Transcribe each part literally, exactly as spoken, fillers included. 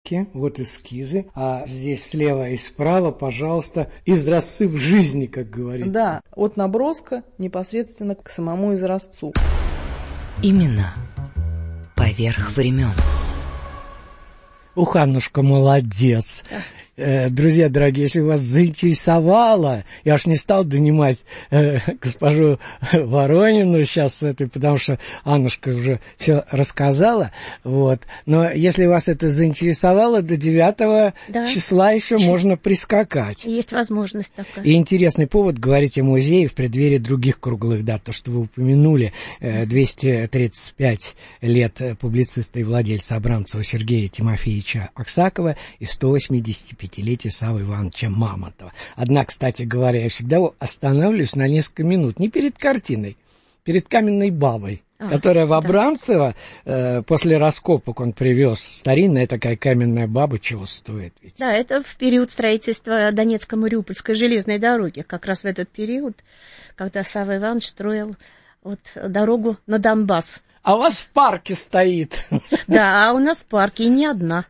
краски, вот эскизы, а здесь слева и справа, пожалуйста, изразцы в жизни, как говорится. Да, от наброска непосредственно к самому изразцу. Именно поверх времен. Ух, Аннушка, молодец. Друзья дорогие, если вас заинтересовало, я уж не стал донимать э, госпожу Воронину сейчас этой, потому что Аннушка уже все рассказала, вот. Но если вас это заинтересовало, до девятого да. числа еще Ч- можно прискакать. Есть возможность такая. И интересный повод говорить о музее в преддверии других круглых дат, то, что вы упомянули, э, двести тридцать пять лет публициста и владельца Абрамцева Сергея Тимофеевича Аксакова и сто восемьдесят пять летие Саввы Ивановича Мамонтова. Однако, кстати говоря, я всегда останавливаюсь на несколько минут, не перед картиной, перед каменной бабой, а, которая в Абрамцево, да. э, после раскопок он привез, старинная такая каменная баба, чего стоит. Ведь. Да, это в период строительства Донецко-Мариупольской железной дороги, как раз в этот период, когда Савва Иванович строил вот, дорогу на Донбасс. А у вас в парке стоит. Да, у нас в парке, и не одна.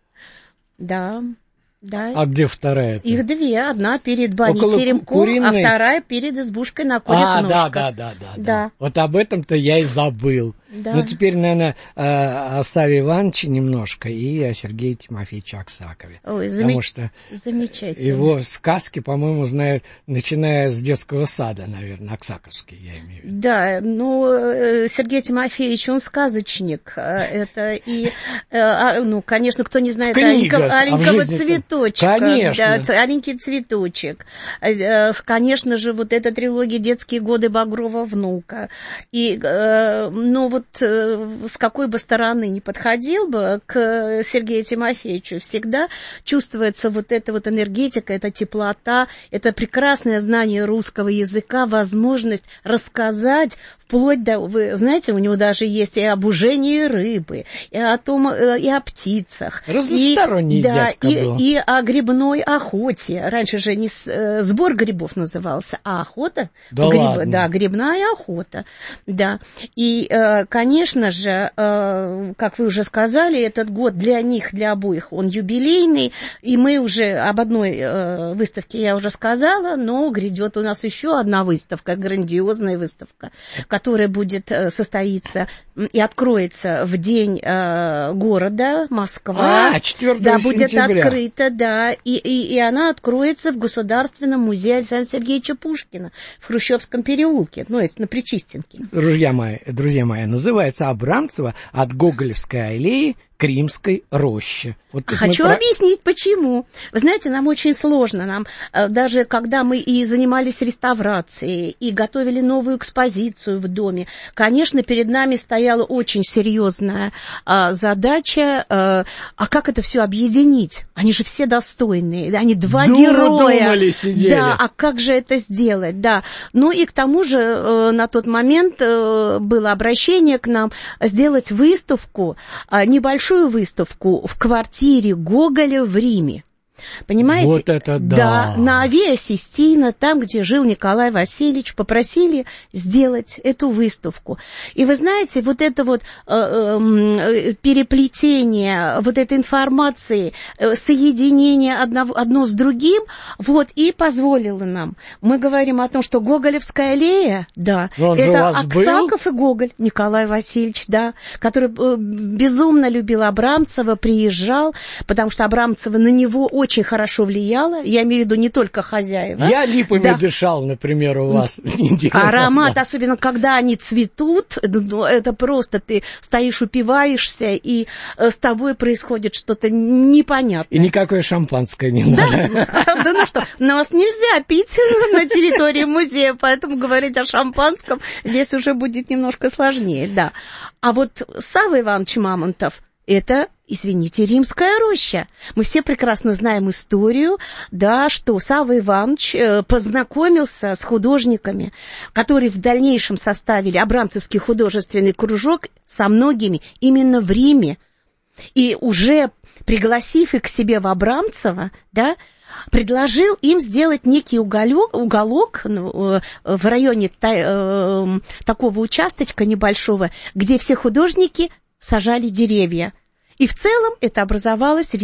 Да. Да. А где вторая-то? Их две. Одна перед баней Около теремком, куриной... а вторая перед избушкой на курях а, ножка. Да, да, да, да, да. да. Вот об этом-то я и забыл. Да. Ну, теперь, наверное, о Савве Ивановиче немножко и о Сергее Тимофеевиче Аксакове. Ой, зам... Потому что замечательно. Его сказки, по-моему, знают, начиная с детского сада, наверное, аксаковские, я имею в виду. Да, ну, Сергей Тимофеевич, он сказочник. Это и, ну, конечно, кто не знает Книга, аленького а цветочка. Конечно. Да, аленький цветочек. Конечно же, вот эта трилогия «Детские годы Багрова внука». И, ну, вот с какой бы стороны ни подходил бы к Сергею Тимофеевичу, всегда чувствуется вот эта вот энергетика, эта теплота, это прекрасное знание русского языка, возможность рассказать вплоть до, вы знаете, у него даже есть и об ужении рыбы, и о том, и о птицах. Разносторонний и, дядька да, был. И, и о грибной охоте. Раньше же не сбор грибов назывался, а охота. Да гриб, ладно. Да, грибная охота. Да. И, конечно же, как вы уже сказали, этот год для них, для обоих, он юбилейный, и мы уже об одной выставке я уже сказала, но грядет у нас еще одна выставка, грандиозная выставка, которая будет состоиться и откроется в день города Москва. А, четвёртого да, будет сентября. Открыта, да, и, и, и она откроется в Государственном музее Александра Сергеевича Пушкина в Хрущевском переулке, ну, это на Причистенке. Друзья мои, друзья мои, называется Абрамцево от Гоголевской аллеи к Римской роще. Вот Хочу про... объяснить, почему. Вы знаете, нам очень сложно, нам даже когда мы и занимались реставрацией, и готовили новую экспозицию в доме, конечно, перед нами стояла очень серьезная а, задача, а, а как это все объединить? Они же все достойные, они два Думали, героя. Думали, сидели. Да, а как же это сделать? Да. Ну и к тому же э, на тот момент э, было обращение к нам сделать выставку, э, небольшую выставку в квартире Гоголя в Риме. Понимаете? Вот это да! Да, на Авиа Систина, там, где жил Николай Васильевич, попросили сделать эту выставку. И вы знаете, вот это вот э, э, переплетение вот этой информации, э, соединение одного, одно с другим, вот, и позволило нам. Мы говорим о том, что Гоголевская аллея, да, это Аксаков был? И Гоголь, Николай Васильевич, да, который э, безумно любил Абрамцева, приезжал, потому что Абрамцева на него очень очень хорошо влияло, я имею в виду не только хозяева. Я липами да. дышал, например, у вас. Аромат, назад. Особенно когда они цветут, это просто ты стоишь, упиваешься, и с тобой происходит что-то непонятное. И никакое шампанское не надо. Да ну что, нас нельзя пить на территории музея, поэтому говорить о шампанском здесь уже будет немножко сложнее, да. А вот Савва Иванович Мамонтов, это, извините, Римская роща. Мы все прекрасно знаем историю, да, что Савва Иванович познакомился с художниками, которые в дальнейшем составили Абрамцевский художественный кружок со многими именно в Риме. И уже пригласив их к себе в Абрамцево, да, предложил им сделать некий уголок, уголок в районе та, такого участочка небольшого, где все художники сажали деревья. И в целом это образовалось